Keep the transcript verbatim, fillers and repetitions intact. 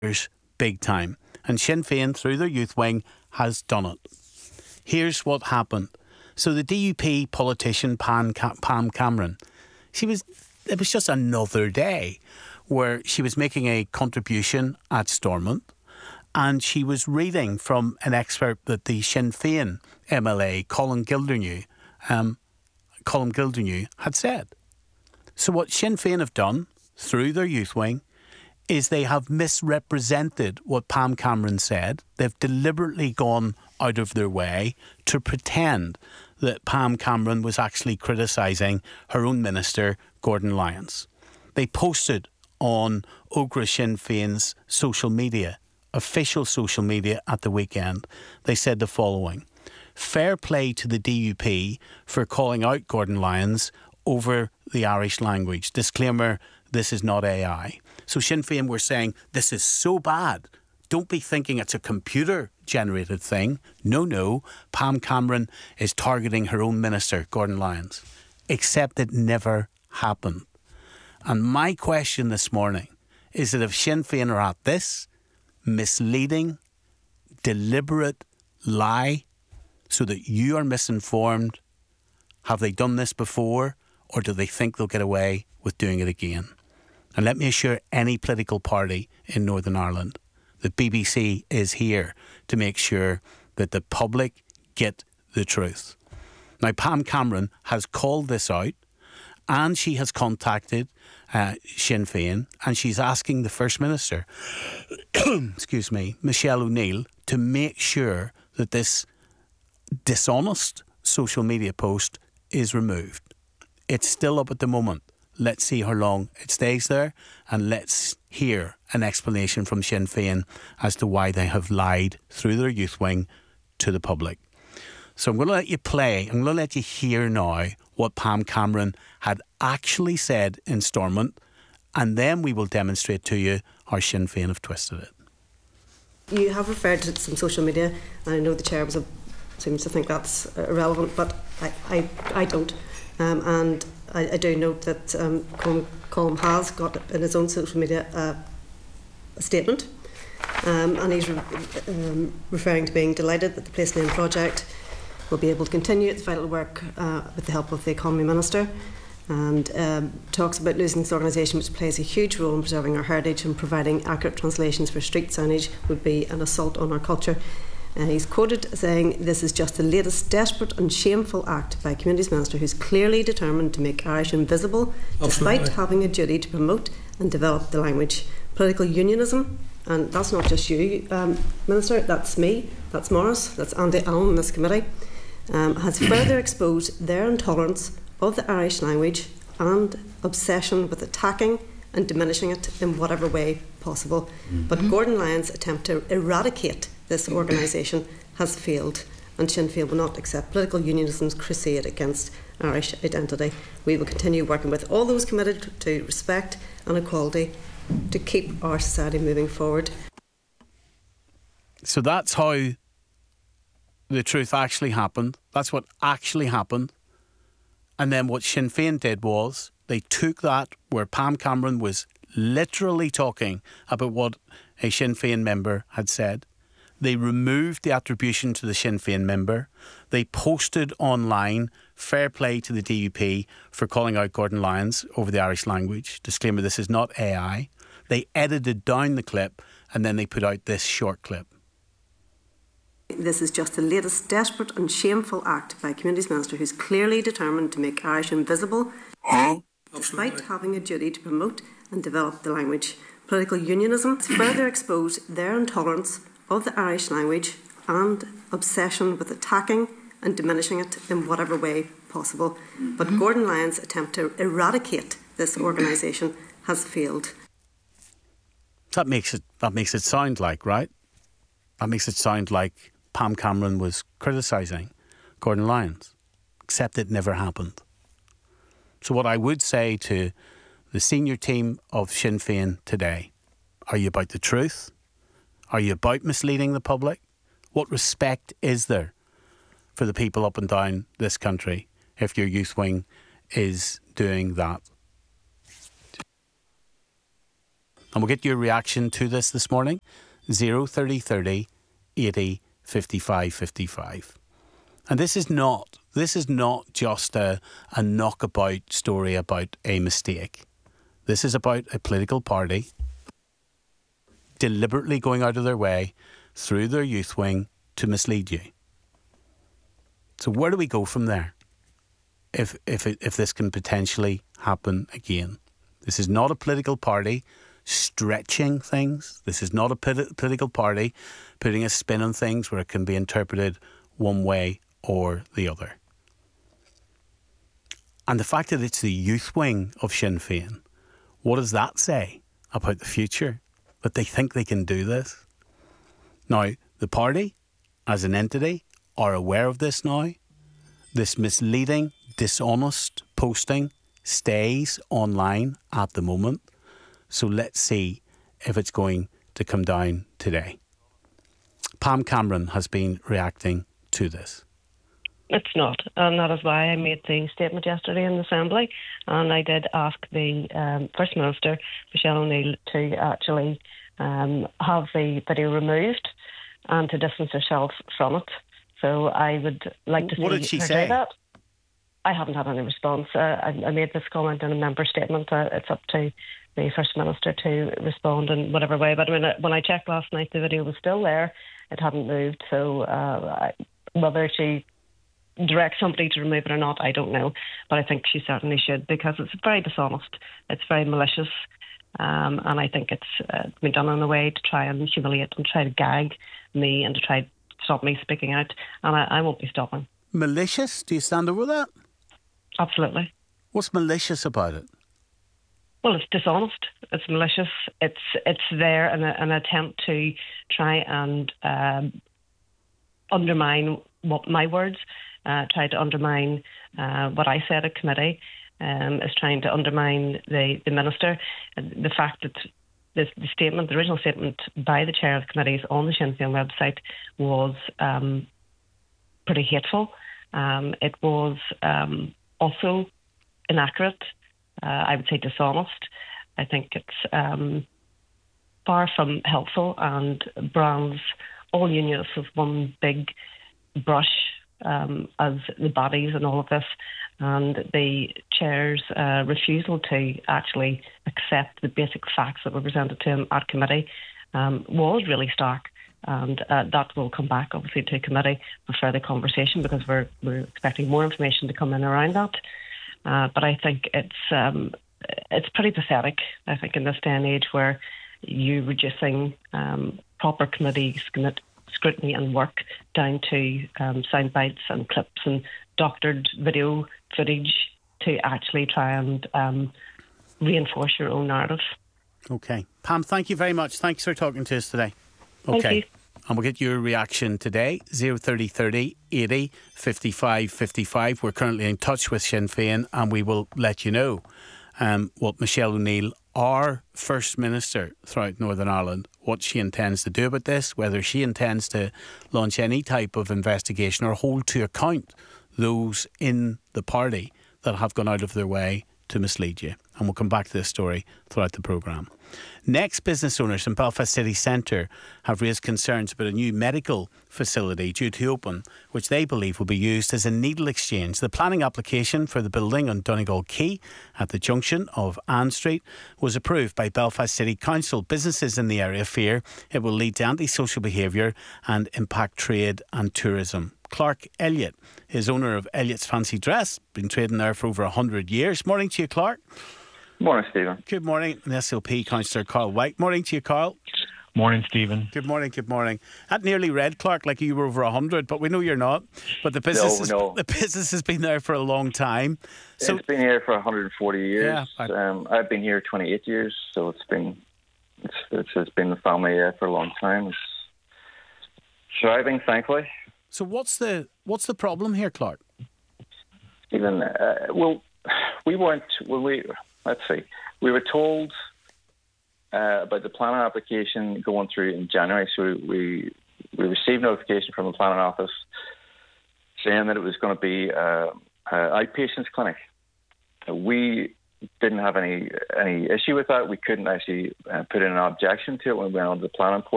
big time. And Sinn Féin, through their youth wing, has done it. Here's what happened. So the D U P politician Pam, Pam Cameron, she was, it was just another day where she was making a contribution at Stormont, and she was reading from an excerpt that the Sinn Féin M L A, Colin Gildernew, um, Colin Gildernew had said. So what Sinn Féin have done through their youth wing is they have misrepresented what Pam Cameron said. They've deliberately gone out of their way to pretend that Pam Cameron was actually criticising her own minister, Gordon Lyons. They posted on Ogra Sinn Féin's social media, official social media at the weekend. They said the following: fair play to the D U P for calling out Gordon Lyons over the Irish language. Disclaimer, this is not A I. So Sinn Féin were saying, this is so bad. Don't be thinking it's a computer-generated thing. No, no. Pam Cameron is targeting her own minister, Gordon Lyons. Except it never happened. And my question this morning is that if Sinn Féin are at this misleading, deliberate lie so that you are misinformed, have they done this before, or do they think they'll get away with doing it again? And let me assure any political party in Northern Ireland, the B B C is here to make sure that the public get the truth. Now, Pam Cameron has called this out, and she has contacted uh, Sinn Féin, and she's asking the First Minister, excuse me, Michelle O'Neill, to make sure that this dishonest social media post is removed. It's still up at the moment. Let's see how long it stays there, and let's hear an explanation from Sinn Féin as to why they have lied through their youth wing to the public. So I'm going to let you play, I'm going to let you hear now what Pam Cameron had actually said in Stormont, and then we will demonstrate to you how Sinn Féin have twisted it. You have referred to some social media, and I know the Chair was a, seems to think that's irrelevant, but I, I, I don't. Um, and I, I do note that um, Colm, Colm has got in his own social media uh, a statement, um, and he's re- um, referring to being delighted that the Place Name project will be able to continue its vital work uh, with the help of the Economy Minister, and um, talks about losing this organisation, which plays a huge role in preserving our heritage and providing accurate translations for street signage, would be an assault on our culture. Uh, he's quoted saying, "This is just the latest desperate and shameful act by a Communities Minister who's clearly determined to make Irish invisible, Absolutely. despite having a duty to promote and develop the language. Political unionism," and that's not just you, um, Minister, that's me, that's Morris, that's Andy Allen in this committee, um, has further exposed their intolerance of the Irish language and obsession with attacking and diminishing it in whatever way possible. Mm-hmm. But Gordon Lyons' attempt to eradicate this organisation has failed, and Sinn Féin will not accept political unionism's crusade against Irish identity. We will continue working with all those committed to respect and equality to keep our society moving forward. So that's how the truth actually happened. That's what actually happened. And then what Sinn Féin did was they took that where Pam Cameron was literally talking about what a Sinn Féin member had said. They removed the attribution to the Sinn Féin member. They posted online, fair play to the D U P for calling out Gordon Lyons over the Irish language. Disclaimer, this is not A I. They edited down the clip, and then they put out this short clip. "This is just the latest desperate and shameful act by a Communities Minister who's clearly determined to make Irish invisible, huh? despite having a duty to promote and develop the language. Political unionism has further exposed their intolerance of the Irish language and obsession with attacking and diminishing it in whatever way possible. Mm-hmm. But Gordon Lyons' attempt to eradicate this organisation has failed." That makes it that makes it sound like, right? That makes it sound like Pam Cameron was criticising Gordon Lyons, except it never happened. So what I would say to the senior team of Sinn Féin today, are you about the truth? Are you about misleading the public? What respect is there for the people up and down this country if your youth wing is doing that? And we'll get your reaction to this this morning. zero thirty thirty eighty fifty-five fifty-five. And this is not, this is not just a, a knockabout story about a mistake. This is about a political party deliberately going out of their way through their youth wing to mislead you. So where do we go from there? If if it, if this can potentially happen again, this is not a political party stretching things. This is not a polit- political party putting a spin on things where it can be interpreted one way or the other. And the fact that it's the youth wing of Sinn Féin, what does that say about the future? That they think they can do this? Now, the party, as an entity, are aware of this now. This misleading, dishonest posting stays online at the moment. So let's see if it's going to come down today. Pam Cameron has been reacting to this. It's not, and that is why I made the statement yesterday in the Assembly, and I did ask the um, First Minister, Michelle O'Neill, to actually um, have the video removed and to distance herself from it. So I would like to see what did she her say? do that. I haven't had any response. Uh, I, I made this comment in a member statement. Uh, it's up to the First Minister to respond in whatever way. But I mean, when I checked last night, the video was still there. It hadn't moved. So uh, I, whether she direct somebody to remove it or not, I don't know. But I think she certainly should, because it's very dishonest. It's very malicious. Um, and I think it's uh, been done in a way to try and humiliate and try to gag me and to try to stop me speaking out. And I, I won't be stopping. Malicious? Do you stand over that? Absolutely. What's malicious about it? Well, it's dishonest. It's malicious. It's it's there in a, an attempt to try and um, undermine what my words, uh, try to undermine uh, what I said at committee, um, is trying to undermine the, the minister. And the fact that the, the statement, the original statement by the chair of the committees on the Sinn Féin website was um, pretty hateful. Um, it was um, also inaccurate. Uh, I would say dishonest. I think it's um, far from helpful and brands all unionists as one big brush um, as the bodies and all of this. And the chair's uh, refusal to actually accept the basic facts that were presented to him at committee um, was really stark. And uh, that will come back, obviously, to committee for further conversation, because we're we're expecting more information to come in around that. Uh, but I think it's um, it's pretty pathetic, I think, in this day and age where you're reducing um, proper committee scrutiny and work down to um, sound bites and clips and doctored video footage to actually try and um, reinforce your own narrative. Okay. Pam, thank you very much. Thanks for talking to us today. Okay. Thank you. And we'll get your reaction today. zero thirty thirty eighty fifty-five fifty-five. We're currently in touch with Sinn Féin, and we will let you know um, what Michelle O'Neill, our First Minister throughout Northern Ireland, what she intends to do about this, whether she intends to launch any type of investigation or hold to account those in the party that have gone out of their way to mislead you. And we'll come back to this story throughout the programme. Next, business owners in Belfast City Centre have raised concerns about a new medical facility due to open, which they believe will be used as a needle exchange. The planning application for the building on Donegal Quay at the junction of Ann Street was approved by Belfast City Council. Businesses in the area fear it will lead to antisocial behaviour and impact trade and tourism. Clark Elliott is owner of Elliott's Fancy Dress, been trading there for over one hundred years. Morning to you, Clark. Morning, Stephen. Good morning. And S L P Councillor Carl White. Morning to you, Carl. Morning, Stephen. Good morning, good morning. That nearly read, Clark, like you were over one hundred, but we know you're not. But the business, no, is, no. the business has been there for a long time. So, it's been here for one hundred forty years. Yeah, I, um, I've been here twenty-eight years, so it's been it's, it's, it's been the family uh, for a long time. It's thriving, thankfully. So what's the what's the problem here, Clark? Stephen, uh, well, we weren't. Well, we let's see. We were told uh, about the planning application going through in January. So we we received notification from the planning office saying that it was going to be uh, an outpatients clinic. Uh, we didn't have any any issue with that. We couldn't actually uh, put in an objection to it when we went on to the planning board.